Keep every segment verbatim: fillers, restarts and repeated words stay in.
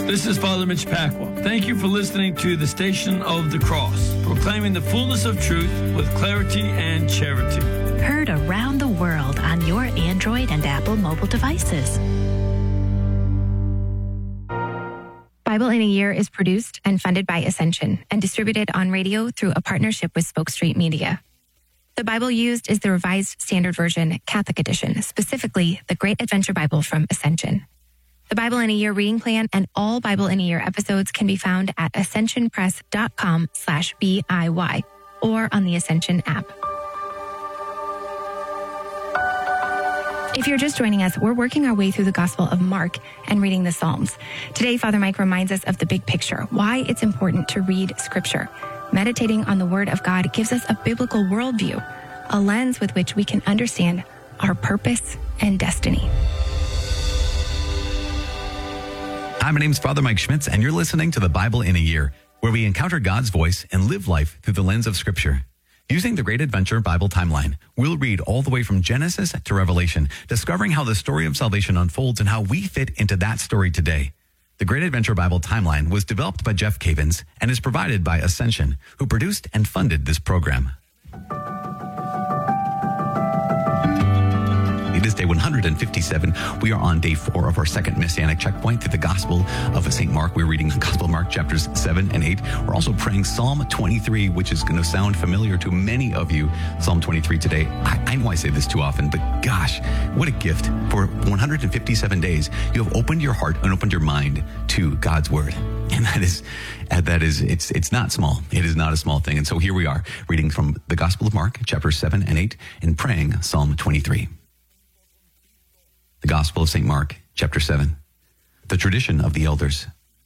This is Father Mitch Pacwa. Thank you for listening to the Station of the Cross, proclaiming the fullness of truth with clarity and charity. Heard around the world on your Android and Apple mobile devices. Bible in a Year is produced and funded by Ascension and distributed on radio through a partnership with Spoke Street Media. The Bible used is the Revised Standard Version Catholic Edition, specifically the Great Adventure Bible from Ascension. The Bible in a Year reading plan and all Bible in a Year episodes can be found at ascensionpress.com slash BIY or on the Ascension app. If you're just joining us, we're working our way through the Gospel of Mark and reading the Psalms. Today, Father Mike reminds us of the big picture, why it's important to read Scripture. Meditating on the Word of God gives us a biblical worldview, a lens with which we can understand our purpose and destiny. Hi, my name is Father Mike Schmitz, and you're listening to the Bible in a Year, where we encounter God's voice and live life through the lens of Scripture. Using the Great Adventure Bible timeline, we'll read all the way from Genesis to Revelation, discovering how the story of salvation unfolds and how we fit into that story today. The Great Adventure Bible timeline was developed by Jeff Cavins and is provided by Ascension, who produced and funded this program. It is day one hundred fifty-seven. We are on day four of our second Messianic checkpoint through the Gospel of Saint Mark. We're reading the Gospel of Mark, chapters seven and eight. We're also praying Psalm twenty-three, which is going to sound familiar to many of you. Psalm twenty-three today. I, I know I say this too often, but gosh, what a gift. For one hundred fifty-seven days, you have opened your heart and opened your mind to God's Word. And that is, uh, that is, it's it's not small. It is not a small thing. And so here we are, reading from the Gospel of Mark, chapters seven and eight, and praying Psalm twenty-three. The Gospel of Saint Mark, chapter seven, the tradition of the elders.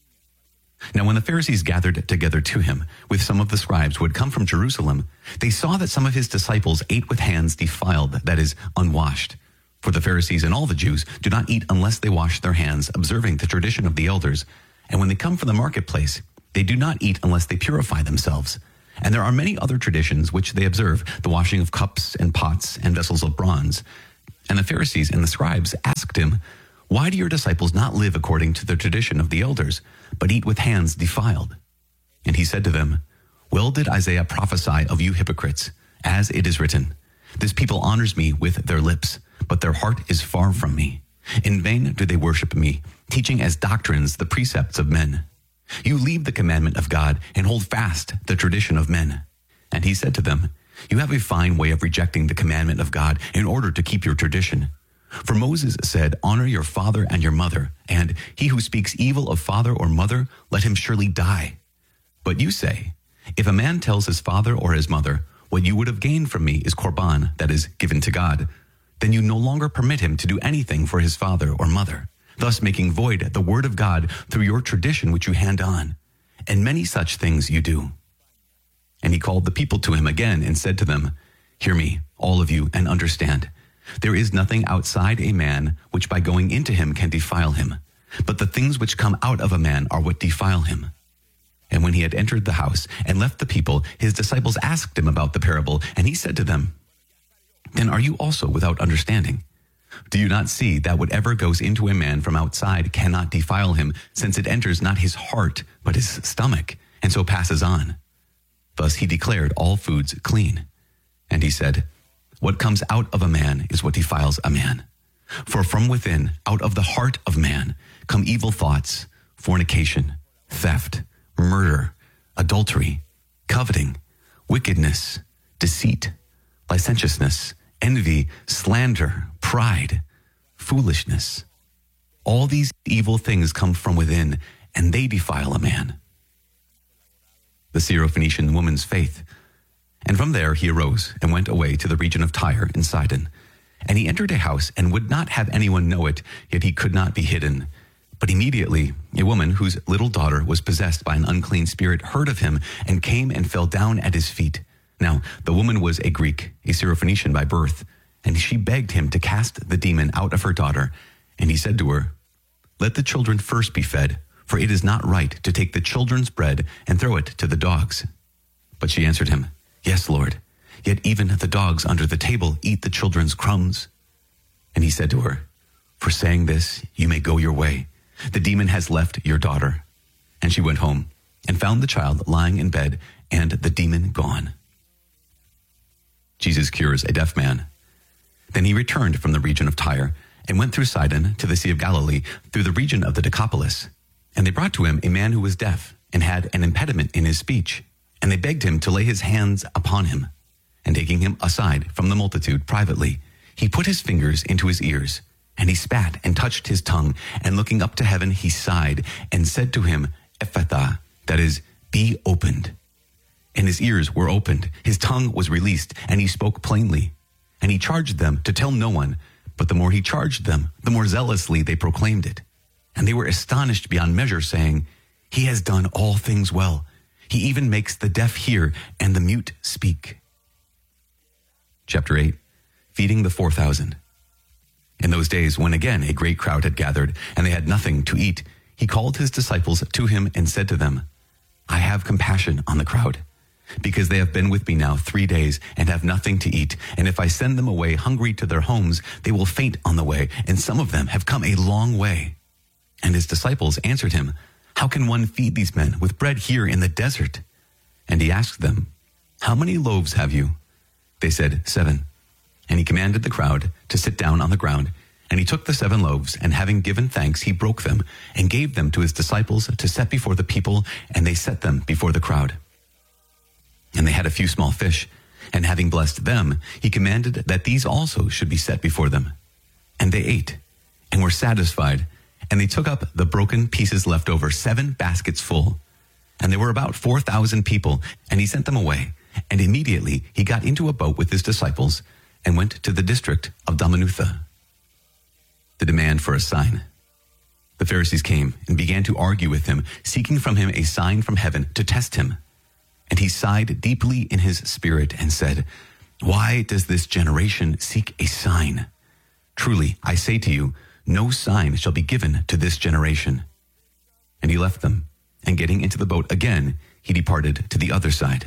Now when the Pharisees gathered together to him with some of the scribes who had come from Jerusalem, they saw that some of his disciples ate with hands defiled, that is, unwashed. For the Pharisees and all the Jews do not eat unless they wash their hands, observing the tradition of the elders. And when they come from the marketplace, they do not eat unless they purify themselves. And there are many other traditions which they observe, the washing of cups and pots and vessels of bronze. And the Pharisees and the scribes asked him, "Why do your disciples not live according to the tradition of the elders, but eat with hands defiled?" And he said to them, "Well did Isaiah prophesy of you hypocrites, as it is written, 'This people honors me with their lips, but their heart is far from me. In vain do they worship me, teaching as doctrines the precepts of men. You leave the commandment of God and hold fast the tradition of men.' And he said to them, 'You have a fine way of rejecting the commandment of God in order to keep your tradition. For Moses said, honor your father and your mother, and he who speaks evil of father or mother, let him surely die. But you say, if a man tells his father or his mother, what you would have gained from me is korban, that is, given to God, then you no longer permit him to do anything for his father or mother, thus making void the word of God through your tradition which you hand on. And many such things you do.' And he called the people to him again and said to them, 'Hear me, all of you, and understand. There is nothing outside a man which by going into him can defile him, but the things which come out of a man are what defile him.' And when he had entered the house and left the people, his disciples asked him about the parable, and he said to them, 'Then are you also without understanding? Do you not see that whatever goes into a man from outside cannot defile him, since it enters not his heart, but his stomach, and so passes on?' Thus he declared all foods clean. And he said, 'What comes out of a man is what defiles a man. For from within, out of the heart of man, come evil thoughts, fornication, theft, murder, adultery, coveting, wickedness, deceit, licentiousness, envy, slander, pride, foolishness. All these evil things come from within, and they defile a man.' The Syrophoenician woman's faith. And from there he arose and went away to the region of Tyre and Sidon. And he entered a house and would not have anyone know it, yet he could not be hidden. But immediately a woman whose little daughter was possessed by an unclean spirit heard of him and came and fell down at his feet. Now the woman was a Greek, a Syrophoenician by birth, and she begged him to cast the demon out of her daughter. And he said to her, 'Let the children first be fed, for it is not right to take the children's bread and throw it to the dogs.' But she answered him, 'Yes, Lord, yet even the dogs under the table eat the children's crumbs.' And he said to her, 'For saying this, you may go your way. the demon has left your daughter." And she went home and found the child lying in bed and the demon gone. Jesus cures a deaf man. Then he returned from the region of Tyre and went through Sidon to the Sea of Galilee through the region of the Decapolis. And they brought to him a man who was deaf and had an impediment in his speech. And they begged him to lay his hands upon him. And taking him aside from the multitude privately, he put his fingers into his ears. And he spat and touched his tongue. And looking up to heaven, he sighed and said to him, "Ephphatha," that is, "be opened." And his ears were opened, his tongue was released, and he spoke plainly. And he charged them to tell no one, but the more he charged them, the more zealously they proclaimed it. And they were astonished beyond measure, saying, "He has done all things well. He even makes the deaf hear and the mute speak." Chapter eight, Feeding the four thousand. In those days, when again a great crowd had gathered, and they had nothing to eat, he called his disciples to him and said to them, "I have compassion on the crowd, because they have been with me now three days and have nothing to eat. And if I send them away hungry to their homes, they will faint on the way, and some of them have come a long way." And his disciples answered him, "How can one feed these men with bread here in the desert?" And he asked them, "How many loaves have you?" They said, "Seven." And he commanded the crowd to sit down on the ground. And he took the seven loaves, and having given thanks, he broke them and gave them to his disciples to set before the people, and they set them before the crowd. And they had a few small fish, and having blessed them, he commanded that these also should be set before them. And they ate, and were satisfied, and they took up the broken pieces left over, seven baskets full. And there were about four thousand people, and he sent them away. And immediately he got into a boat with his disciples, and went to the district of Dalmanutha. The demand for a sign. The Pharisees came and began to argue with him, seeking from him a sign from heaven to test him. And he sighed deeply in his spirit and said, "Why does this generation seek a sign? Truly, I say to you, no sign shall be given to this generation." And he left them, and getting into the boat again, he departed to the other side.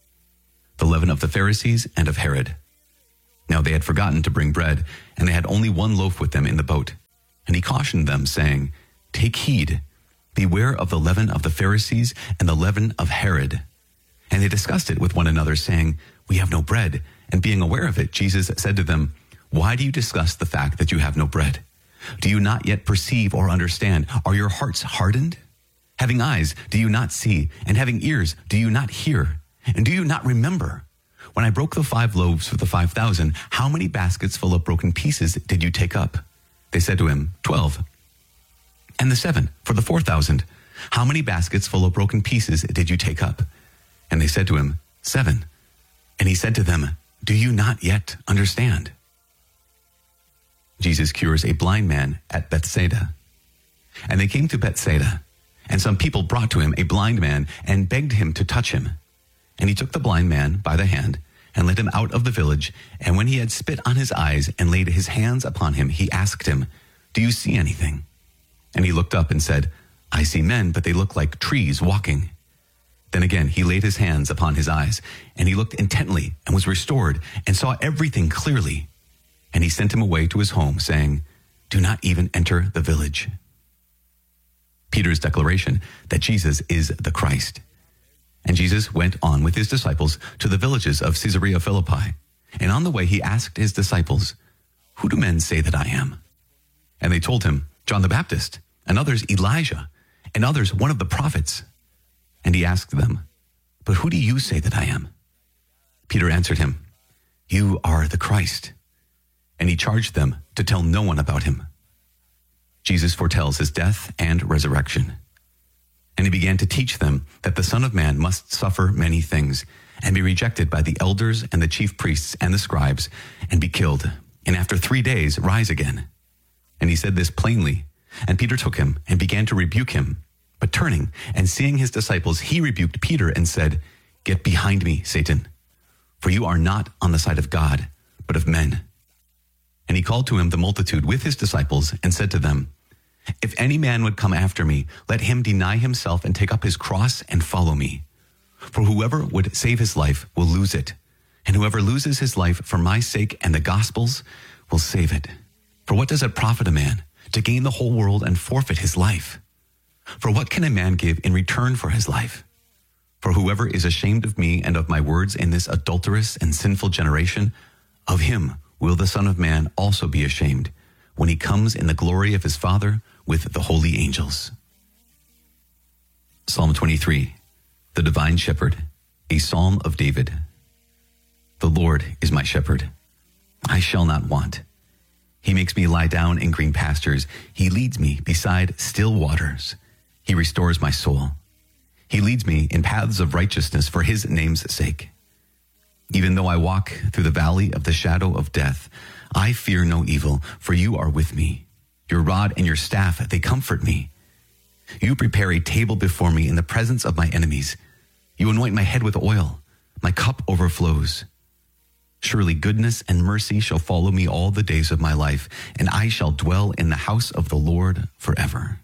The leaven of the Pharisees and of Herod. Now they had forgotten to bring bread, and they had only one loaf with them in the boat. And he cautioned them, saying, "Take heed, beware of the leaven of the Pharisees and the leaven of Herod." And they discussed it with one another, saying, "We have no bread." And being aware of it, Jesus said to them, "Why do you discuss the fact that you have no bread? Do you not yet perceive or understand? Are your hearts hardened? Having eyes, do you not see? And having ears, do you not hear? And do you not remember? When I broke the five loaves for the five thousand, how many baskets full of broken pieces did you take up?" They said to him, "Twelve." "And the seven for the four thousand, how many baskets full of broken pieces did you take up?" And they said to him, "Seven." And he said to them, "Do you not yet understand?" Jesus cures a blind man at Bethsaida. And they came to Bethsaida, and some people brought to him a blind man and begged him to touch him. And he took the blind man by the hand and led him out of the village. And when he had spit on his eyes and laid his hands upon him, he asked him, "Do you see anything?" And he looked up and said, "I see men, but they look like trees walking." Then again he laid his hands upon his eyes, and he looked intently and was restored and saw everything clearly. And he sent him away to his home, saying, "Do not even enter the village." Peter's declaration that Jesus is the Christ. And Jesus went on with his disciples to the villages of Caesarea Philippi. And on the way he asked his disciples, "Who do men say that I am?" And they told him, "John the Baptist, and others Elijah, and others one of the prophets." And he asked them, "But who do you say that I am?" Peter answered him, "You are the Christ." And he charged them to tell no one about him. Jesus foretells his death and resurrection. And he began to teach them that the Son of Man must suffer many things, and be rejected by the elders and the chief priests and the scribes, and be killed, and after three days rise again. And he said this plainly. And Peter took him and began to rebuke him. But turning and seeing his disciples, he rebuked Peter and said, "Get behind me, Satan, for you are not on the side of God, but of men." And he called to him the multitude with his disciples and said to them, "If any man would come after me, let him deny himself and take up his cross and follow me. For whoever would save his life will lose it, and whoever loses his life for my sake and the gospel's will save it. For what does it profit a man to gain the whole world and forfeit his life? For what can a man give in return for his life? For whoever is ashamed of me and of my words in this adulterous and sinful generation, of him will the Son of Man also be ashamed when he comes in the glory of his Father with the holy angels. Psalm twenty-three, the Divine Shepherd, a psalm of David. The Lord is my shepherd. I shall not want. He makes me lie down in green pastures. He leads me beside still waters. He restores my soul. He leads me in paths of righteousness for his name's sake. Even though I walk through the valley of the shadow of death, I fear no evil, for you are with me. Your rod and your staff, they comfort me. You prepare a table before me in the presence of my enemies. You anoint my head with oil. My cup overflows. Surely goodness and mercy shall follow me all the days of my life, and I shall dwell in the house of the Lord forever.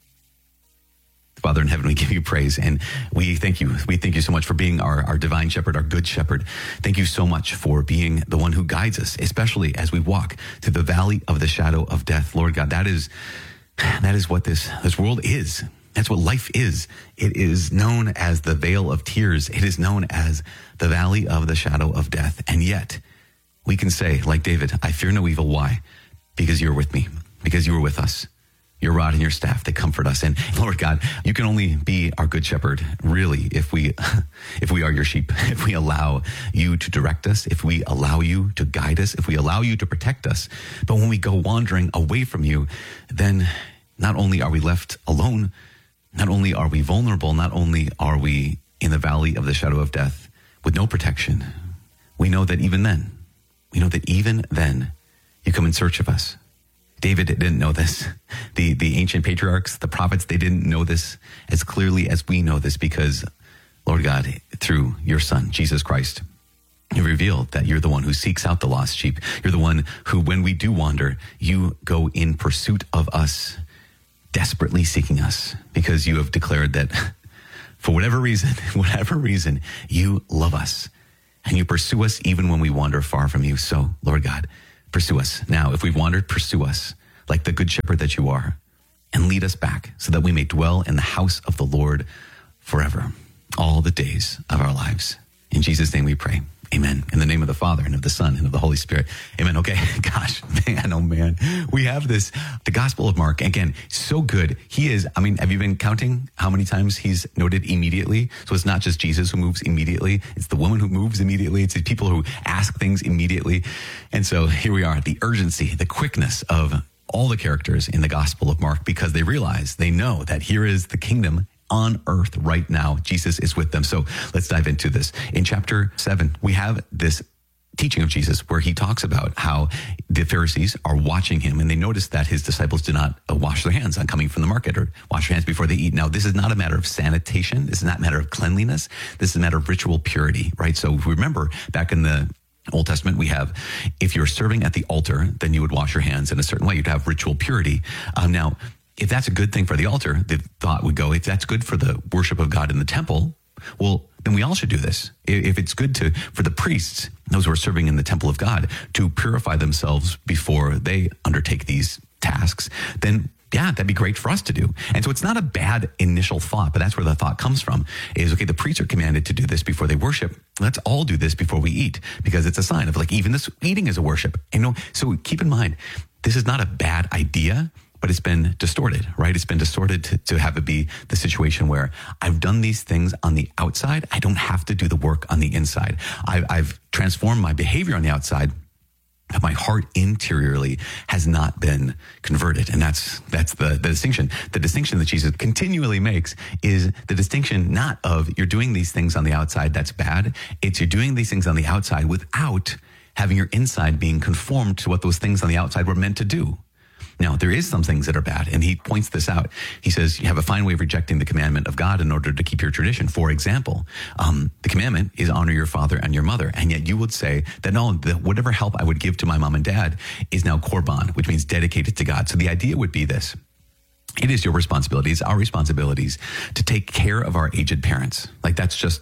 Father in heaven, we give you praise, and we thank you. We thank you so much for being our, our divine shepherd, our good shepherd. Thank you so much for being the one who guides us, especially as we walk through the valley of the shadow of death. Lord God, that is, that is what this, this world is. That's what life is. It is known as the vale of tears. It is known as the valley of the shadow of death. And yet we can say, like David, I fear no evil. Why? Because you're with me, because you are with us. Your rod and your staff, they comfort us. And Lord God, you can only be our good shepherd, really, if we, if we are your sheep, if we allow you to direct us, if we allow you to guide us, if we allow you to protect us. But when we go wandering away from you, then not only are we left alone, not only are we vulnerable, not only are we in the valley of the shadow of death with no protection, we know that even then, we know that even then you come in search of us. David didn't know this. The the ancient patriarchs, the prophets, they didn't know this as clearly as we know this because, Lord God, through your Son, Jesus Christ, you revealed that you're the one who seeks out the lost sheep. You're the one who, when we do wander, you go in pursuit of us, desperately seeking us, because you have declared that for whatever reason, whatever reason, you love us and you pursue us even when we wander far from you. So, Lord God, pursue us. Now, if we've wandered, pursue us like the good shepherd that you are and lead us back so that we may dwell in the house of the Lord forever, all the days of our lives. In Jesus' name we pray. Amen. In the name of the Father and of the Son and of the Holy Spirit. Amen. Okay. Gosh, man, oh man. We have this, the Gospel of Mark. Again, so good. He is, I mean, have you been counting how many times he's noted immediately? So it's not just Jesus who moves immediately. It's the woman who moves immediately. It's the people who ask things immediately. And so here we are, the urgency, the quickness of all the characters in the Gospel of Mark, because they realize, they know that here is the kingdom on earth right now. Jesus is with them. So let's dive into this. In chapter seven, we have this teaching of Jesus where he talks about how the Pharisees are watching him and they notice that his disciples do not wash their hands on coming from the market or wash their hands before they eat. Now, this is not a matter of sanitation. This is not a matter of cleanliness. This is a matter of ritual purity, right? So remember back in the Old Testament, we have, if you're serving at the altar, then you would wash your hands in a certain way. You'd have ritual purity. Um, now, if that's a good thing for the altar, the thought would go, if that's good for the worship of God in the temple, well, then we all should do this. If it's good to for the priests, those who are serving in the temple of God, to purify themselves before they undertake these tasks, then yeah, that'd be great for us to do. And so it's not a bad initial thought, but that's where the thought comes from is, okay, the priests are commanded to do this before they worship. Let's all do this before we eat, because it's a sign of like, even this eating is a worship. And no, so keep in mind, this is not a bad idea, but it's been distorted, right? It's been distorted to, to have it be the situation where I've done these things on the outside. I don't have to do the work on the inside. I've, I've transformed my behavior on the outside, but my heart interiorly has not been converted. And that's, that's the, the distinction. The distinction that Jesus continually makes is the distinction not of you're doing these things on the outside, that's bad. It's you're doing these things on the outside without having your inside being conformed to what those things on the outside were meant to do. Now, there is some things that are bad, and he points this out. He says, you have a fine way of rejecting the commandment of God in order to keep your tradition. For example, um, the commandment is honor your father and your mother, and yet you would say that no, that whatever help I would give to my mom and dad is now korban, which means dedicated to God. So the idea would be this. It is your responsibility, it's our responsibilities to take care of our aged parents. Like that's just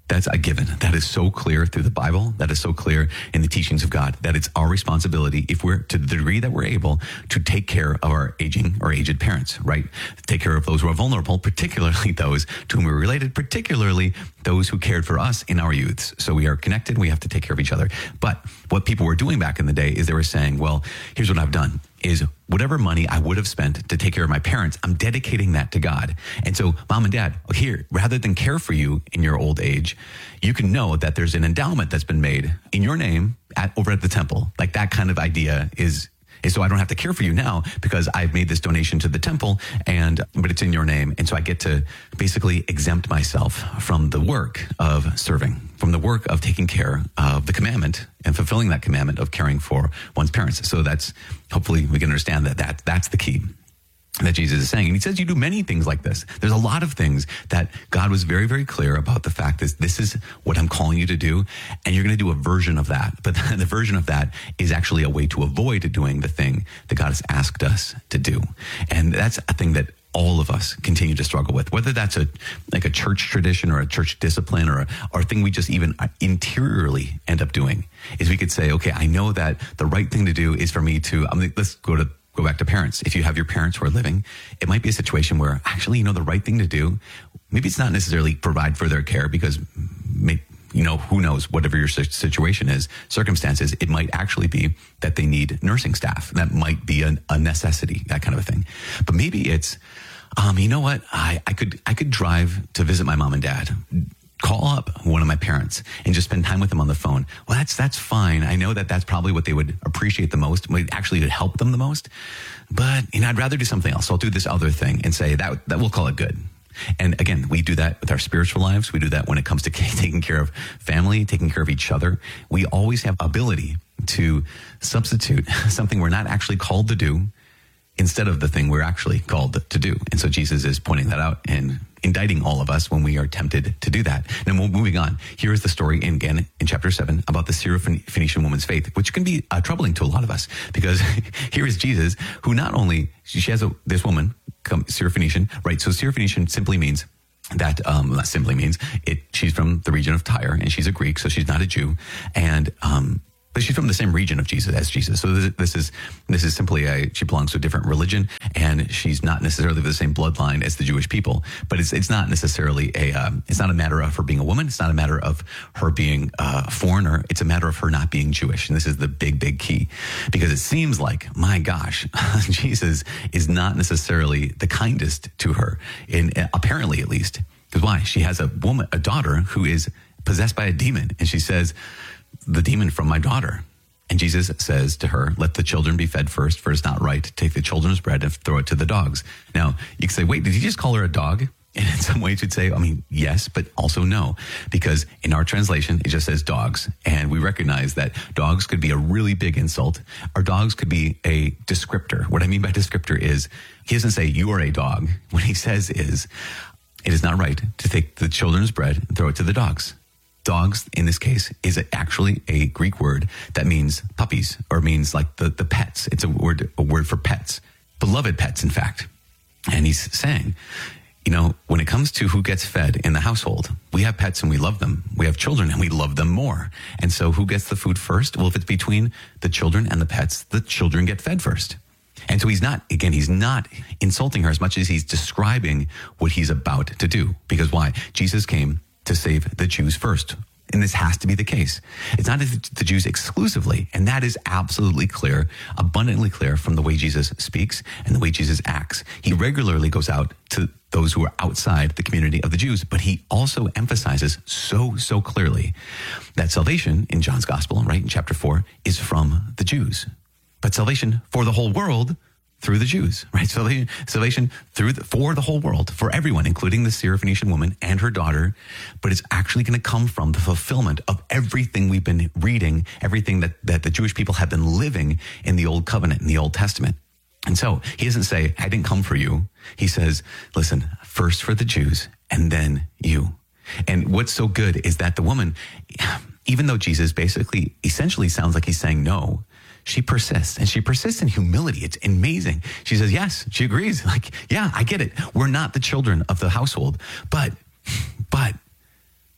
That's a given. That is so clear through the Bible. That is so clear in the teachings of God, that it's our responsibility, if we're to the degree that we're able, to take care of our aging or aged parents, right? Take care of those who are vulnerable, particularly those to whom we're related, particularly those who cared for us in our youths. So we are connected. We have to take care of each other. But what people were doing back in the day is they were saying, well, here's what I've done. Is whatever money I would have spent to take care of my parents, I'm dedicating that to God. And so, mom and dad, here, rather than care for you in your old age, you can know that there's an endowment that's been made in your name at, over at the temple. Like that kind of idea is, is so I don't have to care for you now because I've made this donation to the temple, and but it's in your name. And so I get to basically exempt myself from the work of serving, from the work of taking care of the commandment and fulfilling that commandment of caring for one's parents. So that's, hopefully we can understand that, that that's the key that Jesus is saying. And he says you do many things like this. There's a lot of things that God was very, very clear about the fact that this is what I'm calling you to do. And you're going to do a version of that. But the version of that is actually a way to avoid doing the thing that God has asked us to do. And that's a thing that all of us continue to struggle with, whether that's a like a church tradition or a church discipline or a, or a thing we just even interiorly end up doing, is we could say, okay, I know that the right thing to do is for me to, I mean, let's go to Go back to parents. If you have your parents who are living, it might be a situation where actually, you know, the right thing to do, maybe it's not necessarily provide for their care because, may, you know, who knows, whatever your situation is, circumstances, it might actually be that they need nursing staff. That might be a, a necessity, that kind of a thing. But maybe it's, um, you know what, I, I could I could drive to visit my mom and dad, call up one of my parents and just spend time with them on the phone. Well, that's that's fine. I know that that's probably what they would appreciate the most, what actually would help them the most. But, you know, I'd rather do something else. So I'll do this other thing and say that that we'll call it good. And again, we do that with our spiritual lives. We do that when it comes to taking care of family, taking care of each other. We always have ability to substitute something we're not actually called to do instead of the thing we're actually called to do. And so Jesus is pointing that out and indicting all of us when we are tempted to do that. Now, moving on, here is the story in, again in chapter seven about the Syrophoenician woman's faith, which can be uh, troubling to a lot of us, because here is Jesus, who not only, she has a, this woman, come, Syrophoenician, right? So Syrophoenician simply means that, um, not simply means, it. she's from the region of Tyre, and she's a Greek, so she's not a Jew. And, um, but she's from the same region of Jesus as Jesus. So this, this is this is simply a, she belongs to a different religion, and she's not necessarily the same bloodline as the Jewish people. But it's it's not necessarily a, um, it's not a matter of her being a woman. It's not a matter of her being a foreigner. It's a matter of her not being Jewish. And this is the big, big key, because it seems like, my gosh, Jesus is not necessarily the kindest to her, in apparently at least. Because why? She has a woman, a daughter who is possessed by a demon, and she says, the demon from my daughter. And Jesus says to her, let the children be fed first, for it's not right to take the children's bread and throw it to the dogs. Now, you can say, wait, did he just call her a dog? And in some ways you'd say, I mean, yes, but also no, because in our translation, it just says dogs. And we recognize that dogs could be a really big insult, or dogs could be a descriptor. What I mean by descriptor is, he doesn't say you are a dog. What he says is, it is not right to take the children's bread and throw it to the dogs. Dogs, in this case, is actually a Greek word that means puppies, or means like the, the pets. It's a word, a word for pets, beloved pets, in fact. And he's saying, you know, when it comes to who gets fed in the household, we have pets and we love them. We have children and we love them more. And so who gets the food first? Well, if it's between the children and the pets, the children get fed first. And so he's not, again, he's not insulting her as much as he's describing what he's about to do. Because why? Jesus came to save the Jews first. And this has to be the case. It's not the Jews exclusively. And that is absolutely clear, abundantly clear from the way Jesus speaks and the way Jesus acts. He regularly goes out to those who are outside the community of the Jews, but he also emphasizes so, so clearly that salvation in John's gospel, right, in chapter four, is from the Jews. But salvation for the whole world through the Jews, right? So they, salvation through the, for the whole world, for everyone, including the Syrophoenician woman and her daughter. But it's actually going to come from the fulfillment of everything we've been reading, everything that, that the Jewish people have been living in the Old Covenant, in the Old Testament. And so he doesn't say, I didn't come for you. He says, listen, first for the Jews and then you. And what's so good is that the woman, even though Jesus basically essentially sounds like he's saying no, she persists, and she persists in humility. It's amazing. She says, yes, she agrees. Like, yeah, I get it. We're not the children of the household, but, but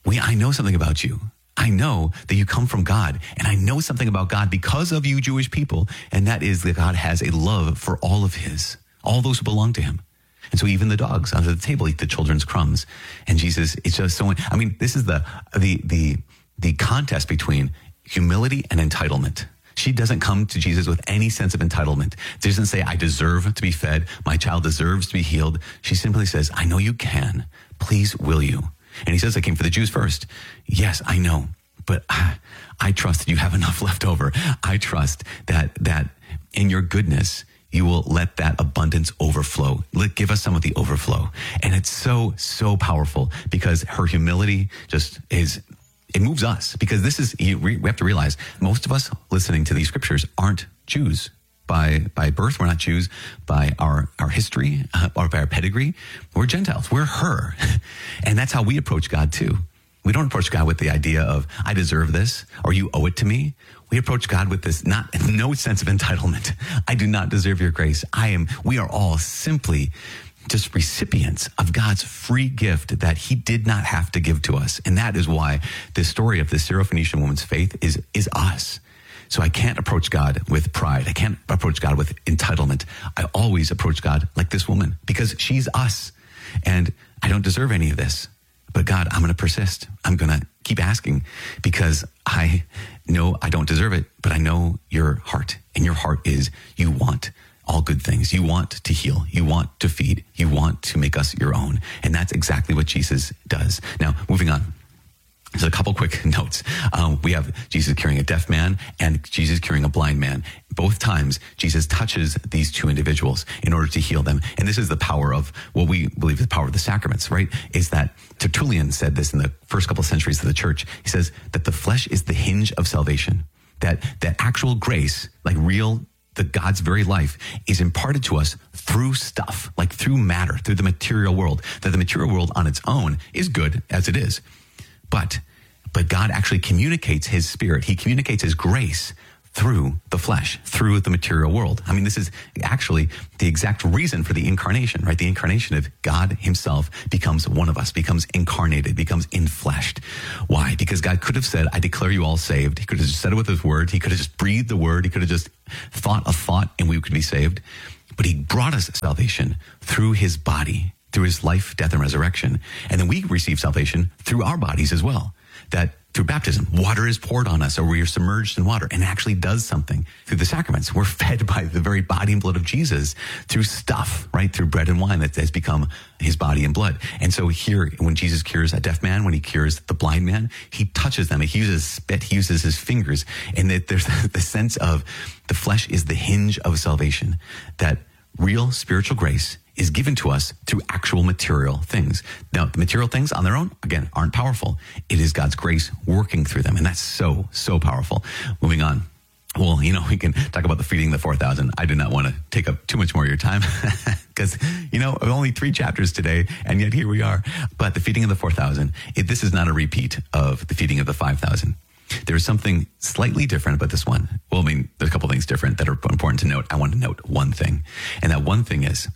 we, I know something about you. I know that you come from God, and I know something about God because of you Jewish people, and that is that God has a love for all of his, all those who belong to him. And so even the dogs under the table eat the children's crumbs. And Jesus, it's just so, I mean, this is the, the, the, the contest between humility and entitlement. She doesn't come to Jesus with any sense of entitlement. She doesn't say, I deserve to be fed. My child deserves to be healed. She simply says, I know you can. Please, will you? And he says, I came for the Jews first. Yes, I know, but I, I trust that you have enough left over. I trust that, that in your goodness, you will let that abundance overflow. Let, give us some of the overflow. And it's so, so powerful because her humility just is, it moves us, because this is, you, we have to realize most of us listening to these scriptures aren't Jews. By, by birth, we're not Jews. By our, our history, uh, or by our pedigree, we're Gentiles. We're her. And that's how we approach God too. We don't approach God with the idea of, I deserve this, or you owe it to me. We approach God with this, not, no sense of entitlement. I do not deserve your grace. I am, we are all simply just recipients of God's free gift that he did not have to give to us. And that is why the story of the Syrophoenician woman's faith is, is us. So I can't approach God with pride. I can't approach God with entitlement. I always approach God like this woman, because she's us. And I don't deserve any of this. But God, I'm going to persist. I'm going to keep asking, because I know I don't deserve it, but I know your heart. And your heart is, you want all good things. You want to heal. You want to feed. You want to make us your own. And that's exactly what Jesus does. Now, moving on. There's a couple quick notes. Um, we have Jesus curing a deaf man and Jesus curing a blind man. Both times, Jesus touches these two individuals in order to heal them. And this is the power of what we believe is the power of the sacraments, right? Is that Tertullian said this in the first couple of centuries of the church. He says that the flesh is the hinge of salvation. That, that actual grace, like real, the God's very life, is imparted to us through stuff, like through matter, through the material world. That the material world on its own is good as it is. But, but God actually communicates his spirit. He communicates his grace through the flesh, through the material world. I mean, this is actually the exact reason for the incarnation, right? The incarnation of God himself becomes one of us, becomes incarnated, becomes infleshed. Why? Because God could have said, I declare you all saved. He could have just said it with his word. He could have just breathed the word. He could have just thought a thought and we could be saved. But he brought us salvation through his body, through his life, death, and resurrection. And then we receive salvation through our bodies as well. That through baptism, water is poured on us, or we are submerged in water, and it actually does something. Through the sacraments, we're fed by the very body and blood of Jesus through stuff, right? Through bread and wine that has become his body and blood. And so here, when Jesus cures a deaf man, when he cures the blind man, he touches them. He uses spit, he uses his fingers. And that there's the sense of the flesh is the hinge of salvation. That real spiritual grace is given to us through actual material things. Now, the material things on their own, again, aren't powerful. It is God's grace working through them. And that's so, so powerful. Moving on. Well, you know, we can talk about the feeding the four thousand. I do not want to take up too much more of your time because, you know, only three chapters today, and yet here we are. But the feeding of the four thousand, it, this is not a repeat of the feeding of the five thousand. There's something slightly different about this one. Well, I mean, there's a couple things different that are important to note. I want to note one thing. And that one thing is,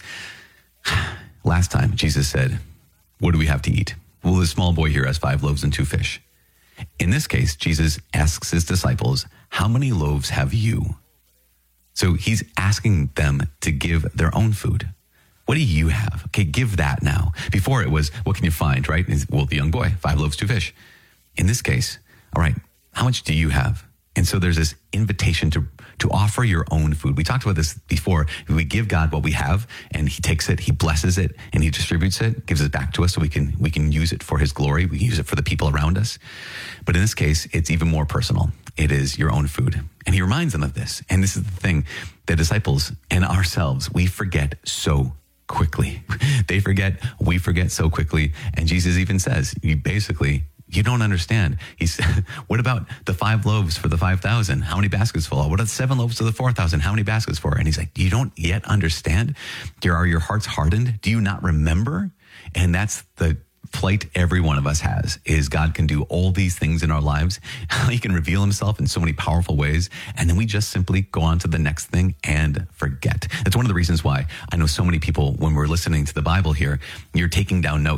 last time Jesus said, what do we have to eat? Well, the small boy here has five loaves and two fish. In this case, Jesus asks his disciples, how many loaves have you? So he's asking them to give their own food. What do you have? Okay, give that now. Before it was, what can you find, right? Well, the young boy, five loaves, two fish. In this case, all right, how much do you have? And so there's this invitation to to offer your own food. We talked about this before. We give God what we have, and he takes it, he blesses it, and he distributes it, gives it back to us so we can we can use it for his glory. We can use it for the people around us. But in this case, it's even more personal. It is your own food. And he reminds them of this. And this is the thing, the disciples and ourselves, we forget so quickly. They forget, we forget so quickly. And Jesus even says, you basically, you don't understand. He said, what about the five loaves for the five thousand? How many baskets full? What about seven loaves to the four thousand? How many baskets for? And he's like, you don't yet understand? Are your hearts hardened? Do you not remember? And that's the plight every one of us has, is God can do all these things in our lives. He can reveal himself in so many powerful ways. And then we just simply go on to the next thing and forget. That's one of the reasons why I know so many people, when we're listening to the Bible here, you're taking down notes.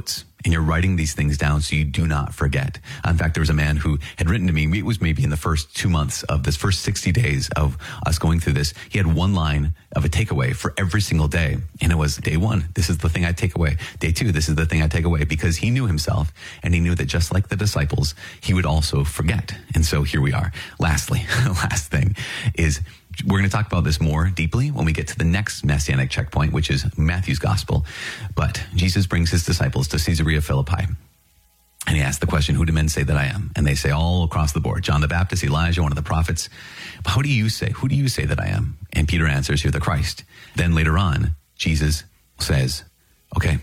And you're writing these things down so you do not forget. In fact, there was a man who had written to me, it was maybe in the first two months of this first sixty days of us going through this. He had one line of a takeaway for every single day. And it was day one, this is the thing I take away. Day two, this is the thing I take away, because he knew himself and he knew that just like the disciples, he would also forget. And so here we are. Lastly, last thing is, we're going to talk about this more deeply when we get to the next messianic checkpoint, which is Matthew's gospel. But Jesus brings his disciples to Caesarea Philippi. And he asks the question, who do men say that I am? And they say all across the board, John the Baptist, Elijah, one of the prophets. But how do you say, who do you say that I am? And Peter answers, you're the Christ. Then later on, Jesus says, okay,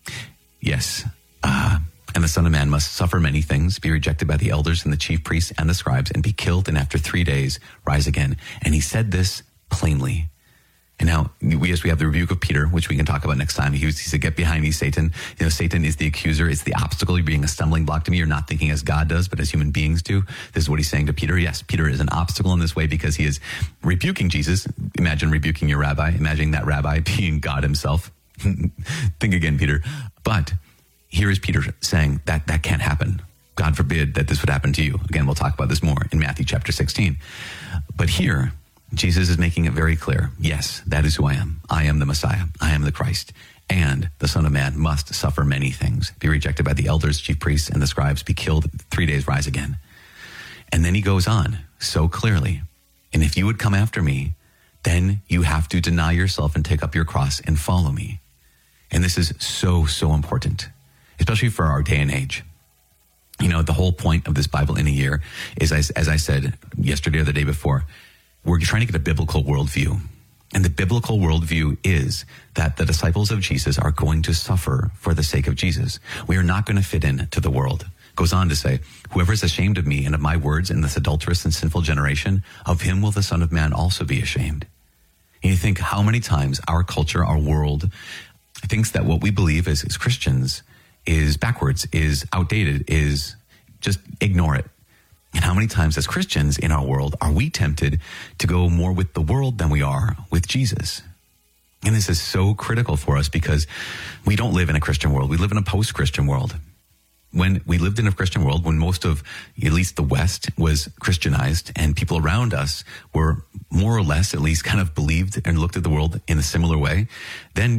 yes, uh, and the Son of Man must suffer many things, be rejected by the elders and the chief priests and the scribes, and be killed, and after three days rise again. And he said this plainly. And now, we, yes, we have the rebuke of Peter, which we can talk about next time. He, he said, get behind me, Satan. You know, Satan is the accuser. It's the obstacle. You're being a stumbling block to me. You're not thinking as God does, but as human beings do. This is what he's saying to Peter. Yes, Peter is an obstacle in this way because he is rebuking Jesus. Imagine rebuking your rabbi. Imagine that rabbi being God himself. Think again, Peter. But here is Peter saying that that can't happen. God forbid that this would happen to you. Again, we'll talk about this more in Matthew chapter sixteen. But here, Jesus is making it very clear. Yes, that is who I am. I am the Messiah. I am the Christ. And the Son of Man must suffer many things, be rejected by the elders, chief priests, and the scribes, be killed, three days rise again. And then he goes on so clearly. And if you would come after me, then you have to deny yourself and take up your cross and follow me. And this is so, so important, especially for our day and age. You know, the whole point of this Bible in a year is, as, as I said yesterday or the day before, we're trying to get a biblical worldview. And the biblical worldview is that the disciples of Jesus are going to suffer for the sake of Jesus. We are not going to fit in to the world. Goes on to say, whoever is ashamed of me and of my words in this adulterous and sinful generation, of him will the Son of Man also be ashamed. And you think how many times our culture, our world, thinks that what we believe as, as Christians is backwards, is outdated, is just ignore it. And how many times as Christians in our world are we tempted to go more with the world than we are with Jesus? And this is so critical for us because we don't live in a Christian world. We live in a post-Christian world. When we lived in a Christian world, when most of, at least the West, was Christianized and people around us were more or less at least kind of believed and looked at the world in a similar way, then